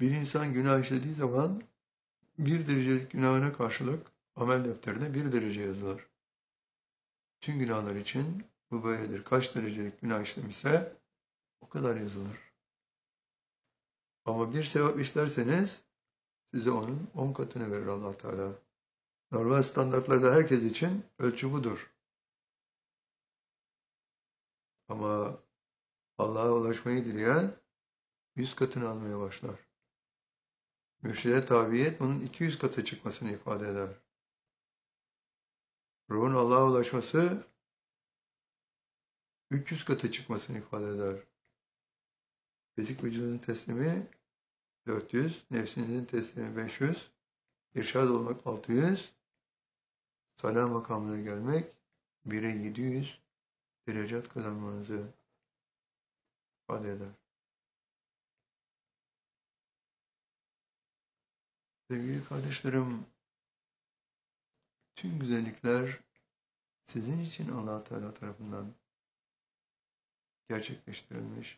Bir insan günah işlediği zaman bir derecelik günahına karşılık amel defterine bir derece yazılır. Tüm günahlar için bu böyledir. Kaç derecelik günah işlemişse o kadar yazılır. Ama bir sevap işlerseniz size onun 10 katını verir Allah Teala. Normal standartlarda herkes için ölçü budur. Ama Allah'a ulaşmayı dileyen 100 katını almaya başlar. Mürşide tabiyet bunun 200 katı çıkmasını ifade eder. Ruhun Allah'a ulaşması 300 katı çıkmasını ifade eder. Fizik vücudun teslimi 400, nefsinizin teslimi 500, irşad olmak 600, salam makamına gelmek 1'e 700 derecat kazanmanızı ifade eder. Sevgili kardeşlerim, tüm güzellikler sizin için Allah Teala tarafından gerçekleştirilmiş.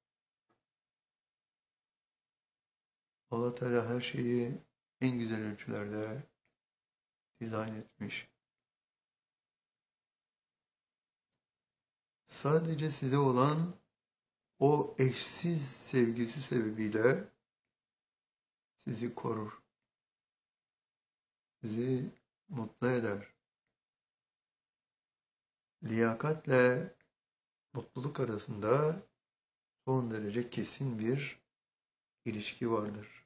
Allah Teala her şeyi en güzel ölçülerde dizayn etmiş. Sadece size olan o eşsiz sevgisi sebebiyle sizi korur. Sizi mutlu eder. Liyakatle mutluluk arasında son derece kesin bir ilişki vardır.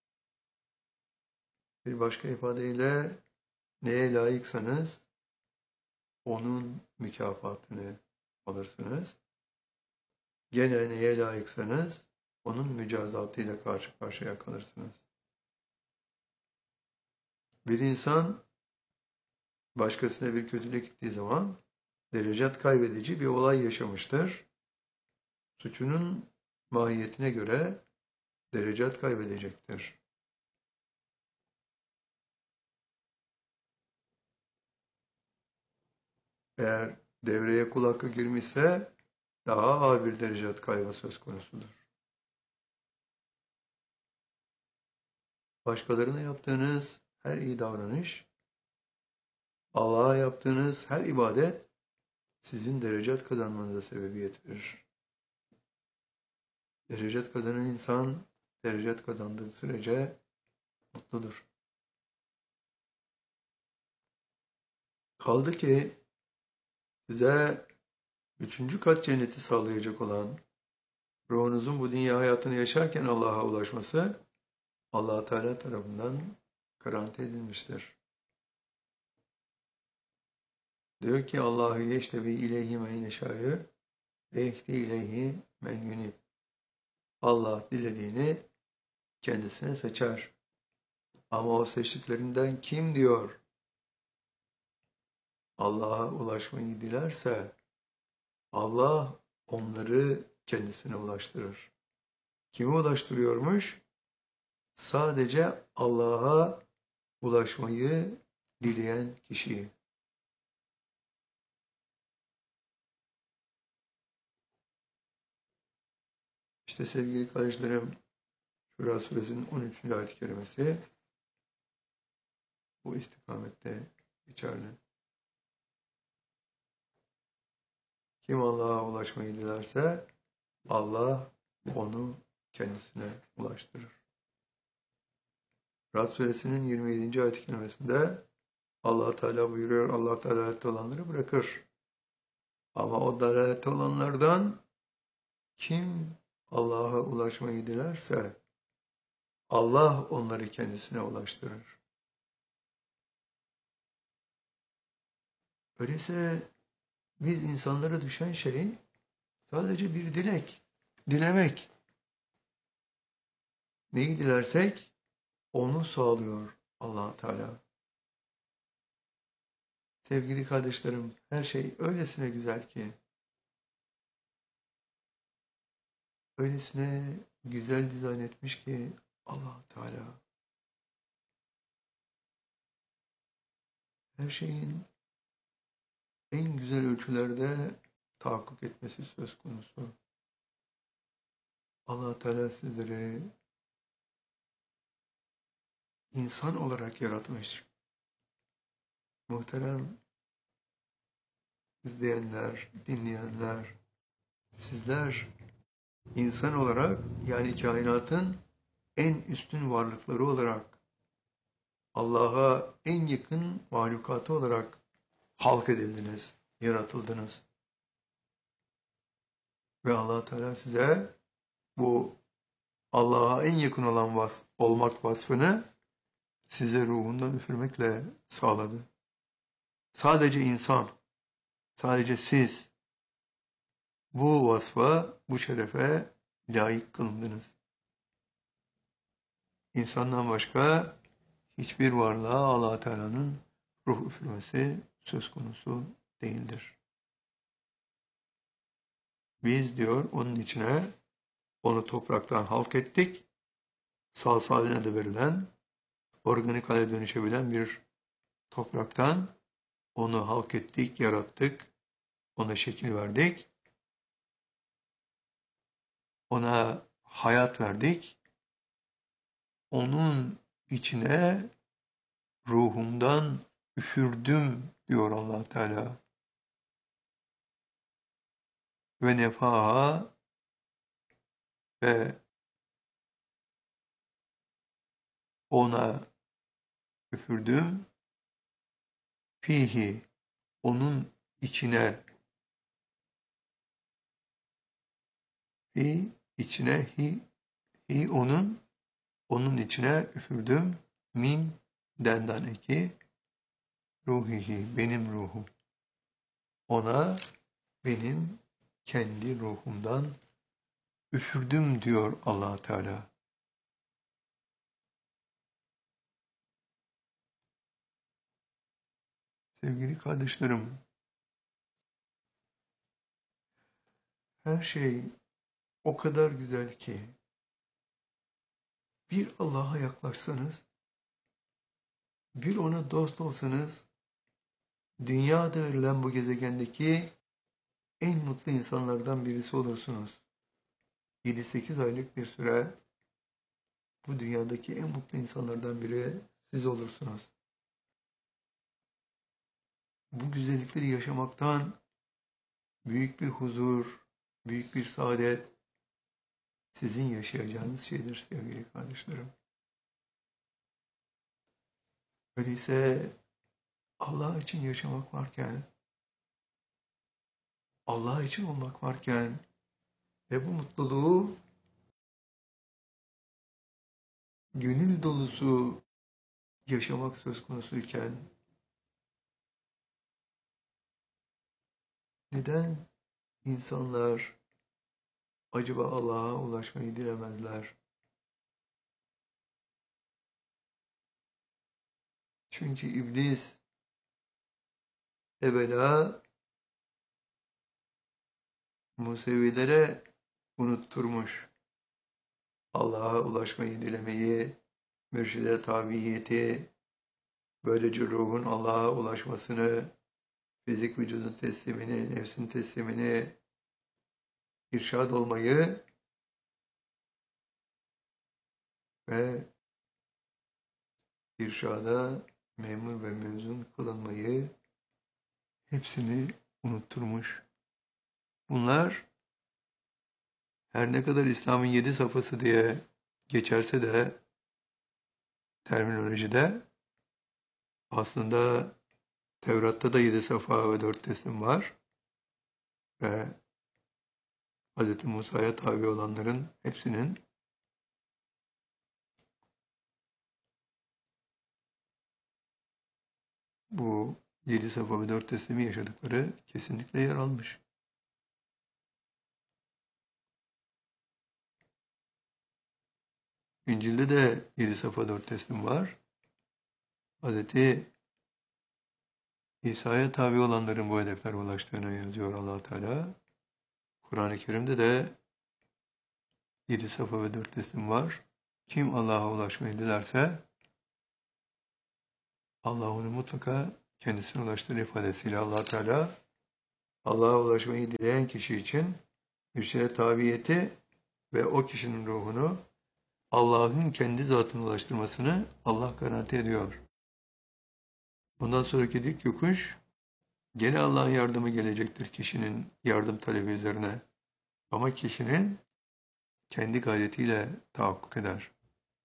Bir başka ifadeyle neye layıksanız onun mükafatını alırsınız. Gene neye layıksanız onun mücazatıyla karşı karşıya kalırsınız. Bir insan başkasına bir kötülük ettiği zaman derecat kaybedici bir olay yaşamıştır. Suçunun mahiyetine göre derecat kaybedecektir. Eğer devreye kul hakkı girmişse daha ağır bir derecat kaybı söz konusudur. Başkalarına yaptığınız her iyi davranış, Allah'a yaptığınız her ibadet sizin derecat kazanmanıza sebebiyet verir. Derecat kazanan insan, derecat kazandığı sürece mutludur. Kaldı ki size 3. kat cenneti sağlayacak olan ruhunuzun bu dünya hayatını yaşarken Allah'a ulaşması Allah Teala tarafından garanti edilmiştir. Diyor ki Allahu yeştevi ileyhi men yeşâ'yı ve yehdi ileyhi men yunib. Allah dilediğini kendisine seçer. Ama o seçtiklerinden kim diyor Allah'a ulaşmayı dilerse Allah onları kendisine ulaştırır. Kimi ulaştırıyormuş? Sadece Allah'a ulaşmayı dileyen kişiyi. İşte sevgili kardeşlerim, Şura suresinin 13. ayet-i kerimesi bu istikamette geçerli. Kim Allah'a ulaşmayı dilerse Allah onu kendisine ulaştırır. Rad suresinin 27. ayet-i kerimesinde Allah Teala buyuruyor, Allah dalalette olanları bırakır. Ama o dalalette olanlardan kim Allah'a ulaşmayı dilerse Allah onları kendisine ulaştırır. Öyleyse biz insanlara düşen şey sadece bir dilek, dilemek. Neyi dilersek onu sağlıyor Allah Teala. Sevgili kardeşlerim, her şey öylesine güzel ki, öylesine güzel dizayn etmiş ki Allah Teala. Her şeyin en güzel ölçülerde tahakkuk etmesi söz konusu. Allah Teala sizleri insan olarak yaratmış. Muhterem izleyenler, dinleyenler, sizler insan olarak, yani kainatın en üstün varlıkları olarak, Allah'a en yakın mahlukatı olarak halk edildiniz, yaratıldınız. Ve Allah Teala size bu Allah'a en yakın olan olmak vasfını size ruhundan üfürmekle sağladı. Sadece insan, sadece siz bu vasfa, bu şerefe layık kılındınız. İnsandan başka hiçbir varlığa Allah Teala'nın ruh üfürmesi söz konusu değildir. Biz diyor onun içine onu topraktan halk ettik, sağ haline de verilen, organik hale dönüşebilen bir topraktan onu halk ettik, yarattık, ona şekil verdik, ona hayat verdik, onun içine ruhumdan üfürdüm diyor Allah Teala. Ve nefaha ve ona üfürdüm, fihi, onun içine, fi içine, hi onun içine üfürdüm, min denden eki, ruhihi, benim ruhum. Ona benim kendi ruhumdan üfürdüm diyor Allah Teala. Sevgili kardeşlerim, her şey o kadar güzel ki bir Allah'a yaklaşsanız, bir ona dost olsanız, dünyada verilen bu gezegendeki en mutlu insanlardan birisi olursunuz. 7-8 aylık bir süre bu dünyadaki en mutlu insanlardan biri siz olursunuz. Bu güzellikleri yaşamaktan büyük bir huzur, büyük bir saadet sizin yaşayacağınız şeydir sevgili kardeşlerim. Öyleyse Allah için yaşamak varken, Allah için olmak varken ve bu mutluluğu gönül dolusu yaşamak söz konusuyken neden insanlar acaba Allah'a ulaşmayı dilemezler? Çünkü iblis evvela Musevilere unutturmuş Allah'a ulaşmayı dilemeyi, mürşide tabiyeti, böylece ruhun Allah'a ulaşmasını, fizik vücudun teslimini, nefsin teslimini, irşad olmayı ve irşada memur ve mezun kılınmayı hepsini unutturmuş. Bunlar her ne kadar İslam'ın 7 safhası diye geçerse de terminolojide aslında Tevrat'ta da 7 safa ve 4 teslim var ve Hz. Musa'ya tabi olanların hepsinin bu 7 safa ve 4 teslimi yaşadıkları kesinlikle yer almış. İncil'de de 7 safa 4 teslim var. Hz. İsa'ya tabi olanların bu hedeflere ulaştığını yazıyor Allah Teala. Kur'an-ı Kerim'de de 7 safa ve 4 teslim var. Kim Allah'a ulaşmayı dilerse Allah onu mutlaka kendisine ulaştırır ifadesiyle Allah Teala Allah'a ulaşmayı dileyen kişi için mürşide tabiyeti ve o kişinin ruhunu Allah'ın kendi zatına ulaştırmasını Allah garanti ediyor. Bundan sonraki dik yokuş gene Allah'ın yardımı gelecektir kişinin yardım talebi üzerine. Ama kişinin kendi gayretiyle tahakkuk eder.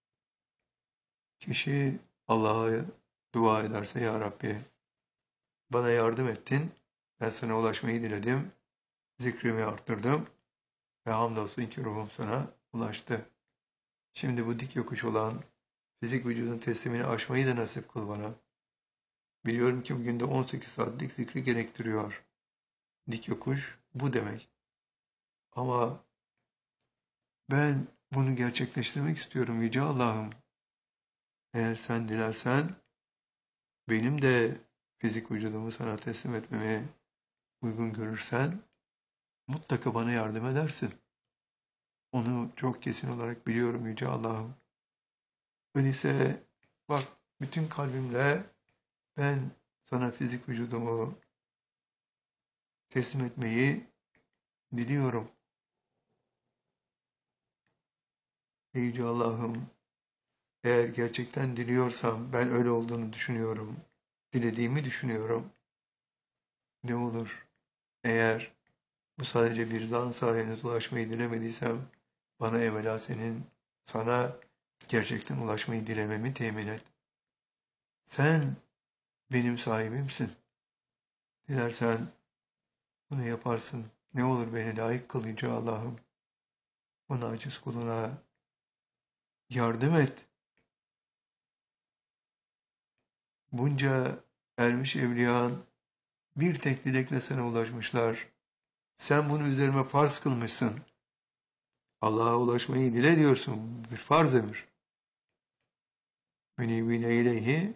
Kişi Allah'a dua ederse ya Rabbi bana yardım ettin, ben sana ulaşmayı diledim, zikrimi arttırdım ve hamdolsun ki ruhum sana ulaştı. Şimdi bu dik yokuş olan fizik vücudun teslimini aşmayı da nasip kıl bana. Biliyorum ki bugün de 18 saatlik zikri gerektiriyor. Dik yokuş bu demek. Ama ben bunu gerçekleştirmek istiyorum Yüce Allah'ım. Eğer sen dilersen benim de fizik vücudumu sana teslim etmemi uygun görürsen mutlaka bana yardım edersin. Onu çok kesin olarak biliyorum Yüce Allah'ım. Öyleyse bak bütün kalbimle ben sana fizik vücudumu teslim etmeyi diliyorum. Ey Yüce Allah'ım, eğer gerçekten diliyorsam ben öyle olduğunu düşünüyorum. Dilediğimi düşünüyorum. Ne olur eğer bu sadece bir zan sayeniz ulaşmayı dilemediysem bana evvela sana gerçekten ulaşmayı dilememi temin et. Sen benim sahibimsin. Dilersen bunu yaparsın. Ne olur beni layık kıl Yüce Allah'ım. Bu aciz kuluna yardım et. Bunca ermiş evliyan bir tek dilekle sana ulaşmışlar. Sen bunu üzerime farz kılmışsın. Allah'a ulaşmayı dile diyorsun. Bir farz emir. Münibine ileyhi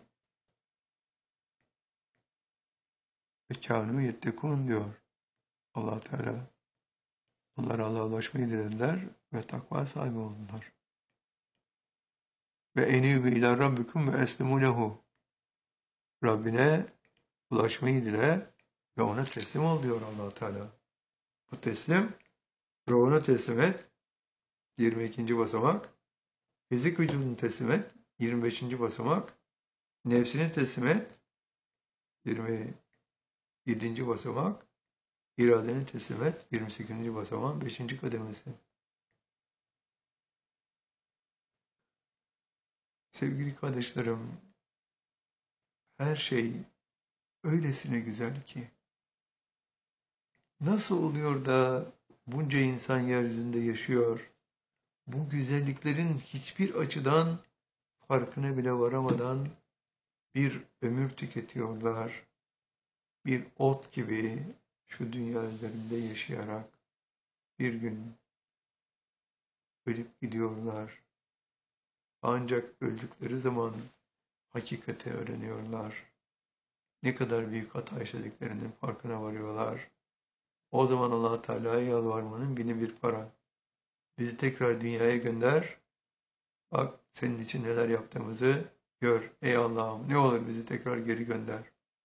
ve kânû yettekûn diyor Allah Teala. Onlar Allah'a ulaşmayı dilediler ve takva sahibi oldular. Ve enîbü ilâ rabbikum ve eslimû lehu. Rabbine ulaşmayı dile ve ona teslim ol diyor Allah Teala. Bu teslim, ruhunu teslim et, 22. basamak. Fizik vücudunu teslim et, 25. basamak. Nefsini teslim et, 27. basamak. İradeni teslim et, 28. basamak, 5. kademesi. Sevgili kardeşlerim, her şey öylesine güzel ki, nasıl oluyor da bunca insan yeryüzünde yaşıyor, bu güzelliklerin hiçbir açıdan farkına bile varamadan bir ömür tüketiyorlar, bir ot gibi şu dünya üzerinde yaşayarak bir gün ölüp gidiyorlar. Ancak öldükleri zaman hakikati öğreniyorlar. Ne kadar büyük hata işlediklerinin farkına varıyorlar. O zaman Allah Teala'ya yalvarmanın bini bir para. Bizi tekrar dünyaya gönder. Bak senin için neler yaptığımızı gör. Ey Allah'ım ne olur bizi tekrar geri gönder.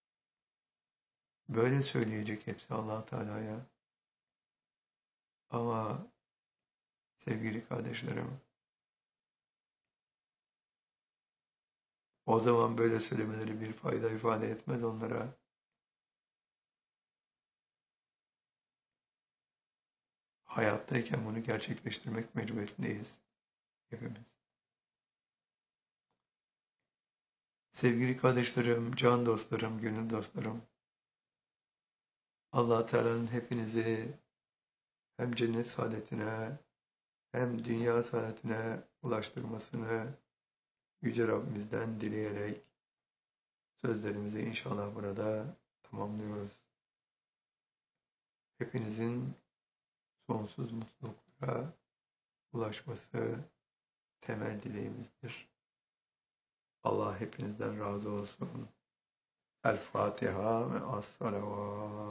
Böyle söyleyecek hepsi Allah Teala'ya. Ama sevgili kardeşlerim, o zaman böyle söylemeleri bir fayda ifade etmez onlara. Hayattayken bunu gerçekleştirmek mecburiyetindeyiz hepimiz. Sevgili kardeşlerim, can dostlarım, gönül dostlarım, Allah Teala'nın hepinizi hem cennet saadetine hem dünya saadetine ulaştırmasını Yüce Rabbimizden dileyerek sözlerimizi inşallah burada tamamlıyoruz. Hepinizin sonsuz mutluluklara ulaşması temel dileğimizdir. Allah hepinizden razı olsun. El Fatiha ve Es-Salavat.